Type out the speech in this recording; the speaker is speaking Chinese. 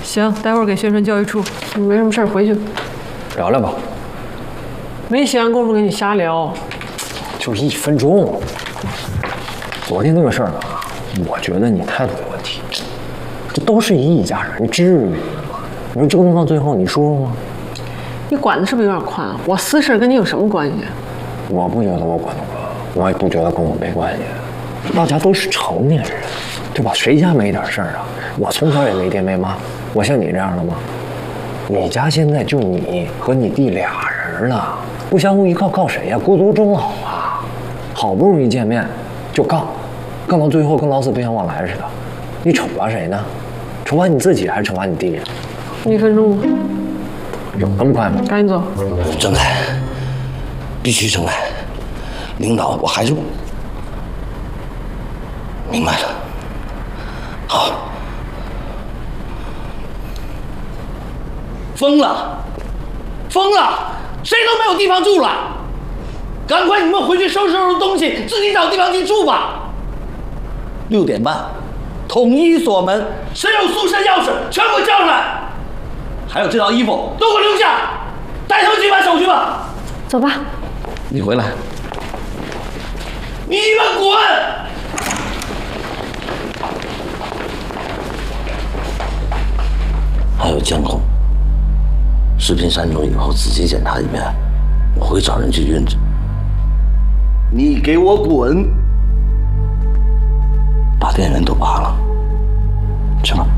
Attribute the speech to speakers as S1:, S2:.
S1: 行，待会儿给宣传教育处。你没什么事儿回去。
S2: 聊聊吧。
S1: 没闲工夫跟你瞎聊。
S2: 就1分钟。昨天那个事儿啊，我觉得你态度有问题。这都是一家人，你至于吗？你说折腾到最后，你舒服吗？
S1: 你管的是不是有点宽啊？我私事跟你有什么关系？
S2: 我不觉得我管得宽，我也不觉得跟我没关系。大家都是成年人，对吧？谁家没点事儿啊？我从小也没爹没妈，我像你这样的吗？你家现在就你和你弟俩人了，不相互依靠，靠谁呀？孤独终老啊！好不容易见面就杠，杠到最后跟老死不相往来似的。你惩罚谁呢？惩罚你自己还是惩罚你弟呀
S1: ？1分钟。
S2: 有那么快吗？
S1: 赶紧走。
S3: 郑开，必须郑开。领导，我还是明白了。好。疯了，疯了，谁都没有地方住了。赶快你们回去收拾收拾东西，自己找地方去住吧。6点半，统一锁门，谁有宿舍钥匙全部交上来。还有这套衣服都给我留下，带他们去办手续吧。
S1: 走吧。
S3: 你回来。你们滚！还有监控，视频删除以后仔细检查一遍，我会找人去验证。你给我滚！把电源都拔了，去吧。